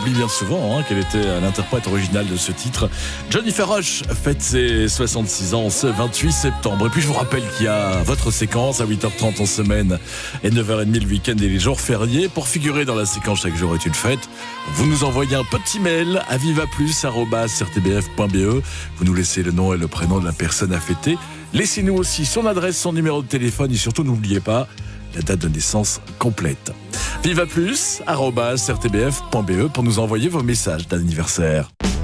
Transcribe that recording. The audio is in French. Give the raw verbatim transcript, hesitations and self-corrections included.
oublie bien souvent hein, qu'elle était l'interprète originale de ce titre. Jennifer Rush fête ses soixante-six ans ce vingt-huit septembre. Et puis je vous rappelle qu'il y a votre séquence à huit heures trente en semaine et neuf heures trente le week-end et les jours fériés. Pour figurer dans la séquence Chaque jour est une fête, vous nous envoyez un petit mail à vivaplus arobase r t b f point b e. Vous nous laissez le nom et le prénom de la personne à fêter. Laissez-nous aussi son adresse, son numéro de téléphone et surtout n'oubliez pas la date de naissance complète. vivaplus arobase r t b f point b e pour nous envoyer vos messages d'anniversaire.